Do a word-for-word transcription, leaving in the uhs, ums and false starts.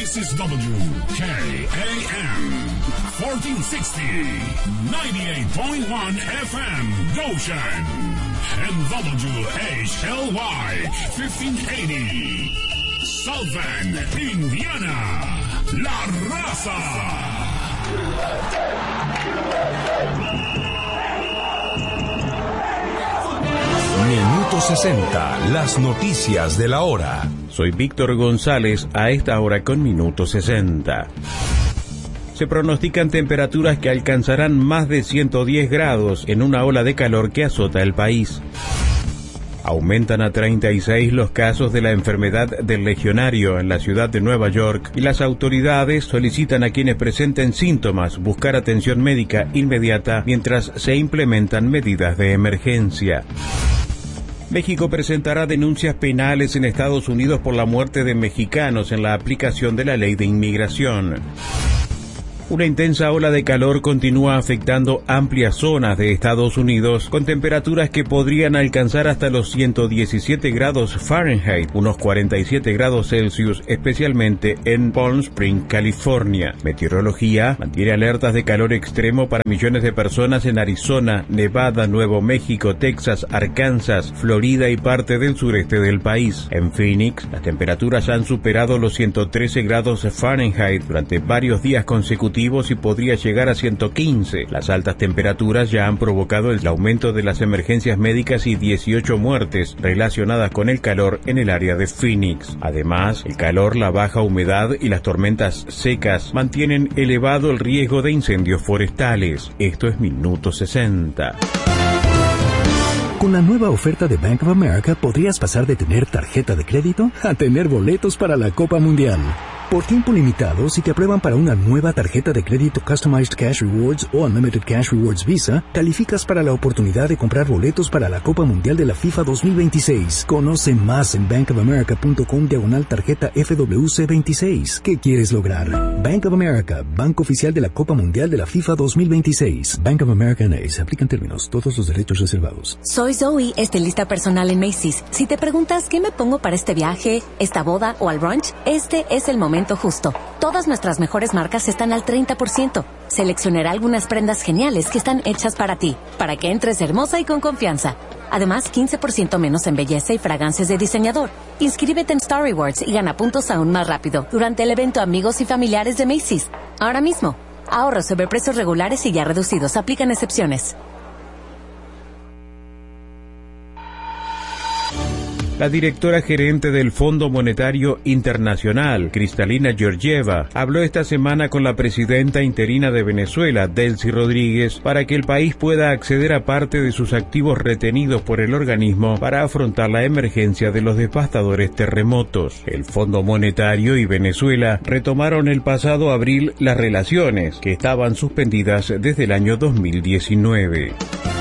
This is W K A M fourteen sixty, ninety-eight point one F M Goshen, and W H L Y fifteen eighty South Bend, Indiana. La Raza. Minuto sesenta, las noticias de la hora. Soy Víctor González, a esta hora con Minuto sesenta. Se pronostican temperaturas que alcanzarán más de ciento diez grados en una ola de calor que azota el país. Aumentan a treinta y seis los casos de la enfermedad del legionario en la ciudad de Nueva York y las autoridades solicitan a quienes presenten síntomas buscar atención médica inmediata mientras se implementan medidas de emergencia. México presentará denuncias penales en Estados Unidos por la muerte de mexicanos en la aplicación de la ley de inmigración. Una intensa ola de calor continúa afectando amplias zonas de Estados Unidos, con temperaturas que podrían alcanzar hasta los ciento diecisiete grados Fahrenheit, unos cuarenta y siete grados Celsius, especialmente en Palm Springs, California. Meteorología mantiene alertas de calor extremo para millones de personas en Arizona, Nevada, Nuevo México, Texas, Arkansas, Florida y parte del sureste del país. En Phoenix, las temperaturas han superado los ciento trece grados Fahrenheit durante varios días consecutivos y podría llegar a ciento quince. Las altas temperaturas ya han provocado el aumento de las emergencias médicas y dieciocho muertes relacionadas con el calor en el área de Phoenix. Además, el calor, la baja humedad y las tormentas secas mantienen elevado el riesgo de incendios forestales. Esto es Minuto sesenta. Con la nueva oferta de Bank of America podrías pasar de tener tarjeta de crédito a tener boletos para la Copa Mundial. Por tiempo limitado, si te aprueban para una nueva tarjeta de crédito Customized Cash Rewards o Unlimited Cash Rewards Visa, calificas para la oportunidad de comprar boletos para la Copa Mundial de la FIFA dos mil veintiséis. Conoce más en bankofamerica.com diagonal tarjeta F W C veintiséis. ¿Qué quieres lograr? Bank of America, banco oficial de la Copa Mundial de la FIFA dos mil veintiséis. Bank of America N A. Se aplican términos, todos los derechos reservados. Soy Zoe, estilista personal en Macy's. Si te preguntas qué me pongo para este viaje, esta boda o al brunch, este es el momento justo. Todas nuestras mejores marcas están al treinta por ciento. Seleccionaré algunas prendas geniales que están hechas para ti, para que entres hermosa y con confianza. Además, quince por ciento menos en belleza y fragancias de diseñador. Inscríbete en Star Rewards y gana puntos aún más rápido durante el evento Amigos y Familiares de Macy's. Ahora mismo, ahorros sobre precios regulares y ya reducidos. Aplican excepciones. La directora gerente del Fondo Monetario Internacional, Kristalina Georgieva, habló esta semana con la presidenta interina de Venezuela, Delcy Rodríguez, para que el país pueda acceder a parte de sus activos retenidos por el organismo para afrontar la emergencia de los devastadores terremotos. El Fondo Monetario y Venezuela retomaron el pasado abril las relaciones, que estaban suspendidas desde el año dos mil diecinueve.